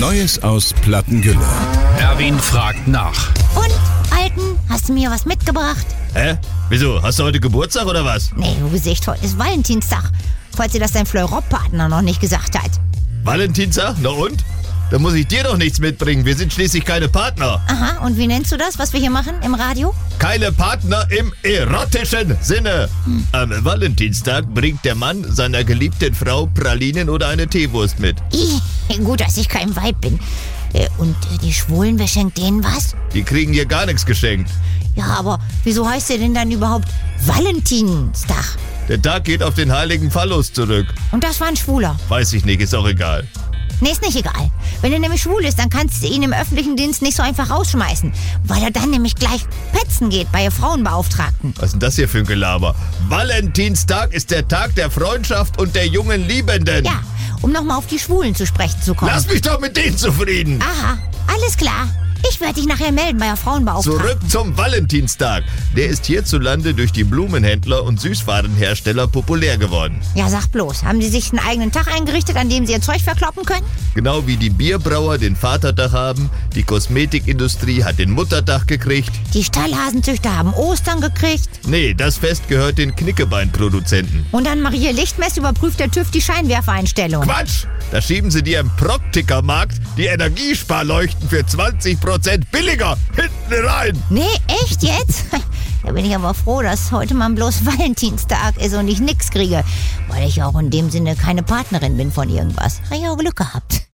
Neues aus Plattengülle. Erwin fragt nach. Und, Alten, hast du mir was mitgebracht? Hä? Wieso? Hast du heute Geburtstag oder was? Nee, du Gesicht, heute ist Valentinstag. Falls dir das dein Fleurop-Partner noch nicht gesagt hat. Valentinstag? Na und? Da muss ich dir doch nichts mitbringen. Wir sind schließlich keine Partner. Aha, und wie nennst du das, was wir hier machen im Radio? Keine Partner im erotischen Sinne. Am Valentinstag bringt der Mann seiner geliebten Frau Pralinen oder eine Teewurst mit. Gut, dass ich kein Weib bin. Und die Schwulen, wer schenkt denen was? Die kriegen hier gar nichts geschenkt. Ja, aber wieso heißt der denn dann überhaupt Valentinstag? Der Tag geht auf den heiligen Phallus zurück. Und das war ein Schwuler? Weiß ich nicht, ist auch egal. Nee, ist nicht egal. Wenn er nämlich schwul ist, dann kannst du ihn im öffentlichen Dienst nicht so einfach rausschmeißen. Weil er dann nämlich gleich petzen geht bei Frauenbeauftragten. Was ist denn das hier für ein Gelaber? Valentinstag ist der Tag der Freundschaft und der jungen Liebenden. Ja, um nochmal auf die Schwulen zu sprechen zu kommen. Lass mich doch mit denen zufrieden. Aha, alles klar. Ich werde dich nachher melden bei der Frauenbeauftragten. Zurück zum Valentinstag. Der ist hierzulande durch die Blumenhändler und Süßwarenhersteller populär geworden. Ja, sag bloß, haben die sich einen eigenen Tag eingerichtet, an dem sie ihr Zeug verkloppen können? Genau wie die Bierbrauer den Vatertag haben, die Kosmetikindustrie hat den Muttertag gekriegt. Die Stallhasenzüchter haben Ostern gekriegt. Nee, das Fest gehört den Knickebeinproduzenten. Und an Maria Lichtmess überprüft der TÜV die Scheinwerfereinstellung. Quatsch! Da schieben sie dir im Praktikermarkt die Energiesparleuchten für 20% billiger hinten rein. Nee, echt jetzt? Da bin ich aber froh, dass heute mal bloß Valentinstag ist und ich nix kriege. Weil ich auch in dem Sinne keine Partnerin bin von irgendwas. Habe ich auch Glück gehabt.